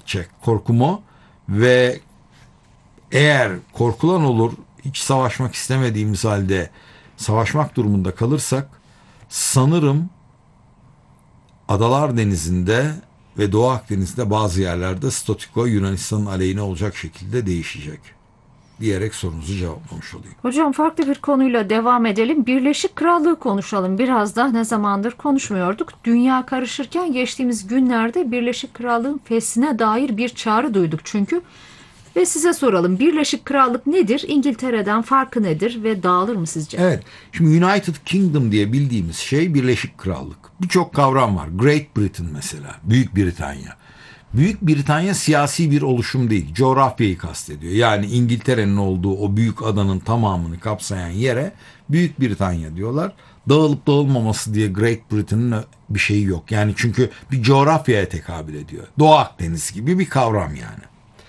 gidecek. Korkum o. Ve eğer korkulan olur, hiç savaşmak istemediğimiz halde savaşmak durumunda kalırsak, sanırım Adalar Denizi'nde ve Doğu Akdeniz'de bazı yerlerde statüko Yunanistan'ın aleyhine olacak şekilde değişecek diyerek sorunuzu cevaplamış olayım. Hocam farklı bir konuyla devam edelim. Birleşik Krallığı konuşalım. Biraz da ne zamandır konuşmuyorduk. Dünya karışırken geçtiğimiz günlerde Birleşik Krallık'ın feshine dair bir çağrı duyduk çünkü. Ve size soralım. Birleşik Krallık nedir? İngiltere'den farkı nedir ve dağılır mı sizce? Evet, şimdi United Kingdom diye bildiğimiz şey Birleşik Krallık. Birçok kavram var. Great Britain mesela, Büyük Britanya. Büyük Britanya siyasi bir oluşum değil, coğrafyayı kastediyor. Yani İngiltere'nin olduğu o büyük adanın tamamını kapsayan yere Büyük Britanya diyorlar. Dağılıp dağılmaması diye Great Britain'ın bir şeyi yok. Yani çünkü bir coğrafyaya tekabül ediyor. Doğu Akdeniz gibi bir kavram yani.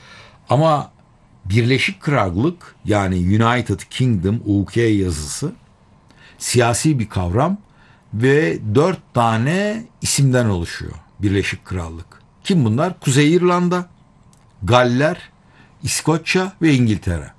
Ama Birleşik Krallık yani United Kingdom UK yazısı siyasi bir kavram ve 4 tane isimden oluşuyor Birleşik Krallık. Kim bunlar? Kuzey İrlanda, Galler, İskoçya ve İngiltere.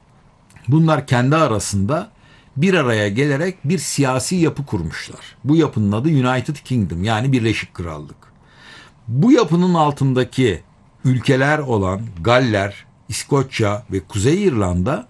Bunlar kendi arasında bir araya gelerek bir siyasi yapı kurmuşlar. Bu yapının adı United Kingdom yani Birleşik Krallık. Bu yapının altındaki ülkeler olan Galler, İskoçya ve Kuzey İrlanda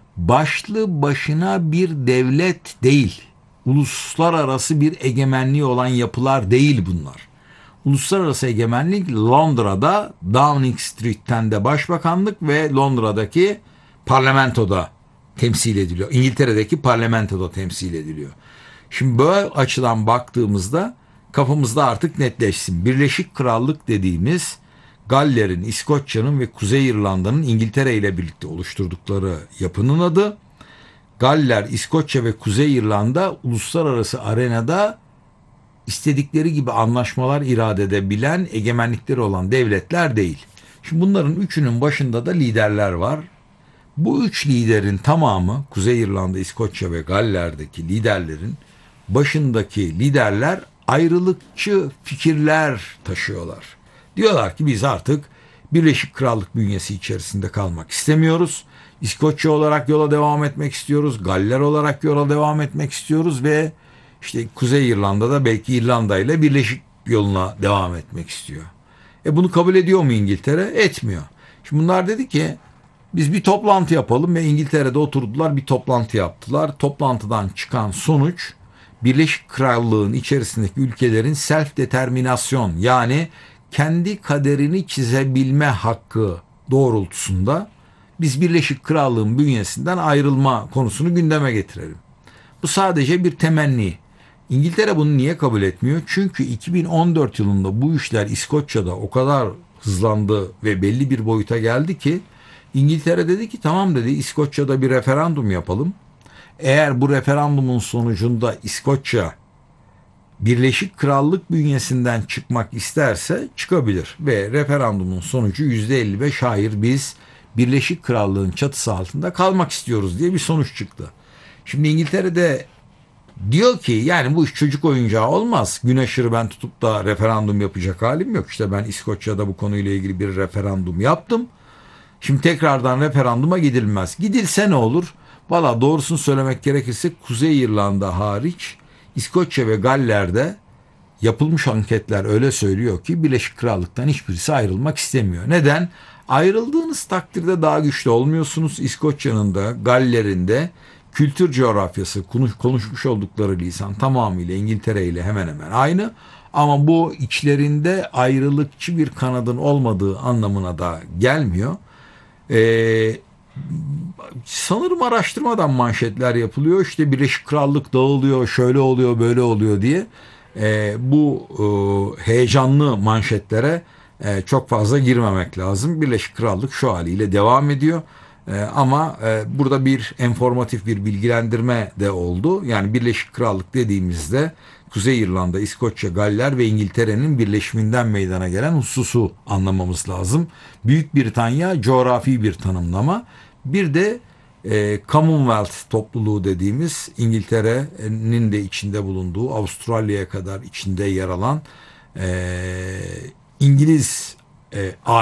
başlı başına bir devlet değil. Uluslararası bir egemenliği olan yapılar değil bunlar. Uluslararası egemenlik Londra'da Downing Street'ten de başbakanlık ve Londra'daki parlamentoda temsil ediliyor. İngiltere'deki parlamentoda temsil ediliyor. Şimdi böyle açıdan baktığımızda kafamızda artık netleşsin. Birleşik Krallık dediğimiz Galler'in, İskoçya'nın ve Kuzey İrlanda'nın İngiltere ile birlikte oluşturdukları yapının adı. Galler, İskoçya ve Kuzey İrlanda uluslararası arenada istedikleri gibi anlaşmalar irade edebilen, egemenlikleri olan devletler değil. Şimdi bunların üçünün başında da liderler var. Bu üç liderin tamamı Kuzey İrlanda, İskoçya ve Galler'deki liderlerin başındaki liderler ayrılıkçı fikirler taşıyorlar. Diyorlar ki biz artık Birleşik Krallık bünyesi içerisinde kalmak istemiyoruz. İskoçya olarak yola devam etmek istiyoruz. Galler olarak yola devam etmek istiyoruz ve işte Kuzey İrlanda'da belki İrlanda ile birleşik yoluna devam etmek istiyor. Bunu kabul ediyor mu İngiltere? Etmiyor. Şimdi bunlar dedi ki biz bir toplantı yapalım ve İngiltere'de oturdular bir toplantı yaptılar. Toplantıdan çıkan sonuç Birleşik Krallığın içerisindeki ülkelerin self determinasyon yani kendi kaderini çizebilme hakkı doğrultusunda biz Birleşik Krallığın bünyesinden ayrılma konusunu gündeme getirelim. Bu sadece bir temenni. İngiltere bunu niye kabul etmiyor? Çünkü 2014 yılında bu işler İskoçya'da o kadar hızlandı ve belli bir boyuta geldi ki İngiltere dedi ki tamam dedi İskoçya'da bir referandum yapalım. Eğer bu referandumun sonucunda İskoçya Birleşik Krallık bünyesinden çıkmak isterse çıkabilir ve referandumun sonucu %55 hayır biz Birleşik Krallığın çatısı altında kalmak istiyoruz diye bir sonuç çıktı. Şimdi İngiltere'de diyor ki yani bu iş çocuk oyuncağı olmaz. Gün aşırı ben tutup da referandum yapacak halim yok. İşte ben İskoçya'da bu konuyla ilgili bir referandum yaptım. Şimdi tekrardan referanduma gidilmez. Gidilse ne olur? Valla doğrusunu söylemek gerekirse Kuzey İrlanda hariç İskoçya ve Galler'de yapılmış anketler öyle söylüyor ki Birleşik Krallık'tan hiçbirisi ayrılmak istemiyor. Neden? Ayrıldığınız takdirde daha güçlü olmuyorsunuz. İskoçya'nın da Galler'in de kültür coğrafyası, konuşmuş oldukları lisan tamamıyla İngiltere ile hemen hemen aynı. Ama bu içlerinde ayrılıkçı bir kanadın olmadığı anlamına da gelmiyor. Sanırım araştırmadan manşetler yapılıyor. İşte Birleşik Krallık dağılıyor, şöyle oluyor, böyle oluyor diye. Bu heyecanlı manşetlere çok fazla girmemek lazım. Birleşik Krallık şu haliyle devam ediyor. Ama burada bir informatif bir bilgilendirme de oldu. Yani Birleşik Krallık dediğimizde Kuzey İrlanda, İskoçya, Galler ve İngiltere'nin birleşiminden meydana gelen hususu anlamamız lazım. Büyük Britanya coğrafi bir tanımlama. Bir de Commonwealth topluluğu dediğimiz İngiltere'nin de içinde bulunduğu Avustralya'ya kadar içinde yer alan İngiliz